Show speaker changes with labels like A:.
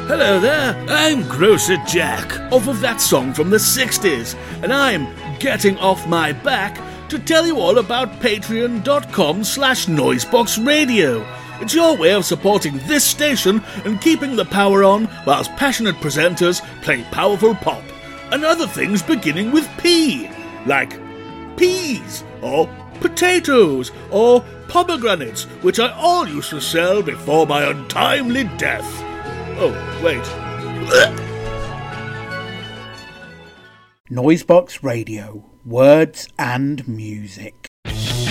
A: Hello there, I'm Grocer Jack, off of that song from the 60s, and I'm getting off my back to tell you all about patreon.com/noiseboxradio. It's your way of supporting this station and keeping the power on whilst passionate presenters play powerful pop, and other things beginning with P, like peas, or potatoes, or pomegranates, which I all used to sell before my untimely death. Oh, wait.
B: Noisebox Radio, words and music.